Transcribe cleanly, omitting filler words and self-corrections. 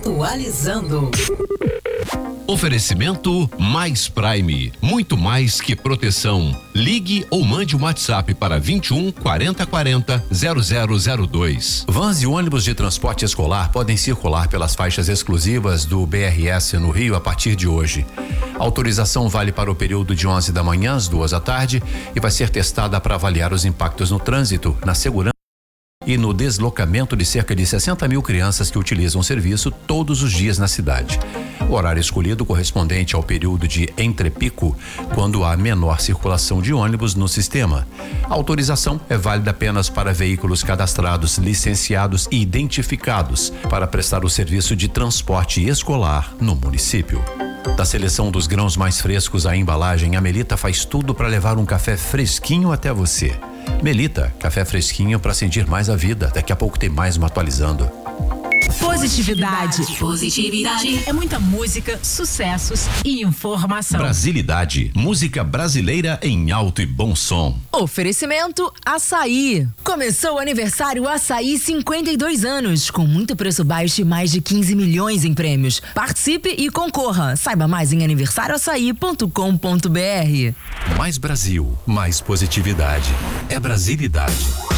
Atualizando. Oferecimento Mais Prime, muito mais que proteção. Ligue ou mande um WhatsApp para 21 40 40 0002. Vans e ônibus de transporte escolar podem circular pelas faixas exclusivas do BRS no Rio a partir de hoje. A autorização vale para o período de 11 da manhã às 2 da tarde e vai ser testada para avaliar os impactos no trânsito, na segurança e no deslocamento de cerca de 60 mil crianças que utilizam o serviço todos os dias na cidade. O horário escolhido correspondente ao período de entrepico, quando há menor circulação de ônibus no sistema. A autorização é válida apenas para veículos cadastrados, licenciados e identificados para prestar o serviço de transporte escolar no município. Da seleção dos grãos mais frescos à embalagem, a Melita faz tudo para levar um café fresquinho até você. Melita, café fresquinho para sentir mais a vida. Daqui a pouco tem mais uma atualizando. Positividade. É muita música, sucessos e informação. Brasilidade, música brasileira em alto e bom som. Oferecimento Açaí. Começou o aniversário Açaí 52 anos, com muito preço baixo e mais de 15 milhões em prêmios. Participe e concorra. Saiba mais em aniversarioaçaí.com.br. Mais Brasil, mais positividade. É Brasilidade.